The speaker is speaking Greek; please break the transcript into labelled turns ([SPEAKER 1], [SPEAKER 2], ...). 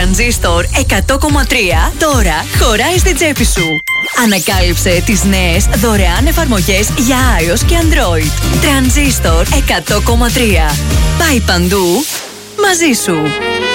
[SPEAKER 1] Τρανζίστορ 100,3 τώρα χωράει στην τσέπη σου. Ανακάλυψε τις νέες δωρεάν εφαρμογές για iOS και Android. Τρανζίστορ 100,3. Πάει παντού μαζί σου.